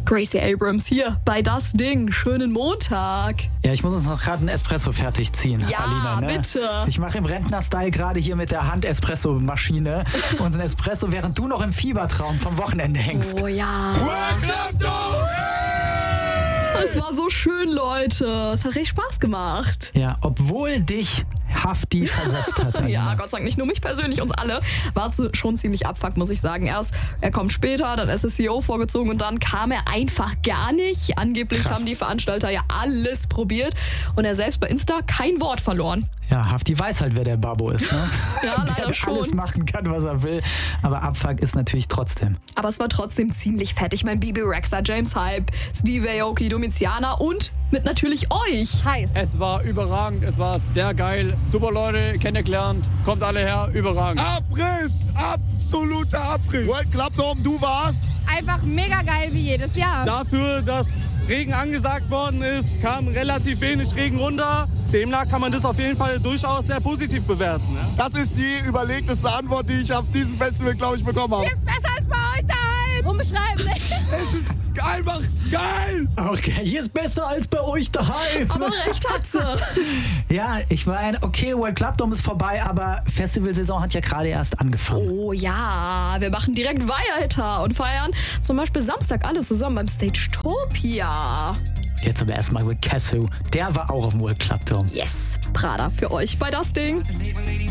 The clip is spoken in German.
Gracie Abrams hier bei Das Ding. Schönen Montag. Ja, ich muss uns noch gerade einen Espresso fertig ziehen, Ja, Alina. Ne? bitte. Ich mache im Rentner-Style gerade hier mit der Hand-Espresso-Maschine unseren Espresso, während du noch im Fiebertraum vom Wochenende hängst. Oh ja. Es war so schön, Leute. Es hat richtig Spaß gemacht. Ja, obwohl dich Hafti versetzt hat. Alina. Ja, Gott sei Dank nicht nur mich persönlich, uns alle. War schon ziemlich abfuck, muss ich sagen. Erst, er kommt später, dann SSCO vorgezogen und dann kam er einfach gar nicht. Angeblich Krass. haben die Veranstalter ja alles probiert und er selbst bei Insta kein Wort verloren. Ja, Hafti weiß halt, wer der Babbo ist, ne? Ja, der leider schon. alles machen kann, was er will. Aber Abfuck ist natürlich trotzdem. Aber es war trotzdem ziemlich fett. Ich meine, Bibi Rexha, James Hype, Steve Aoki, Domiziana und mit natürlich euch. Heiß. Es war überragend, es war sehr geil. Super Leute kennengelernt. Kommt alle her, überragend. Abriss! Absoluter Abriss! World Club Dome, du warst? Einfach mega geil wie jedes Jahr. Dafür, dass Regen angesagt worden ist, kam relativ wenig Regen runter. Demnach kann man das auf jeden Fall durchaus sehr positiv bewerten. Ne? Das ist die überlegteste Antwort, die ich auf diesem Festival, glaube ich, bekommen habe. Hier ist besser als bei euch daheim. Unbeschreiblich. Es ist einfach geil! Okay, hier ist besser als bei euch daheim. Aber recht hat sie. Ja, ich meine, okay, World Club Dome ist vorbei, aber Festivalsaison hat ja gerade erst angefangen. Oh ja, wir machen direkt weiter und feiern zum Beispiel Samstag alle zusammen beim Stagetopia. Jetzt aber erstmal mit Cassu. Der war auch auf dem World Club Dome. Yes, Prada für euch bei Das Ding.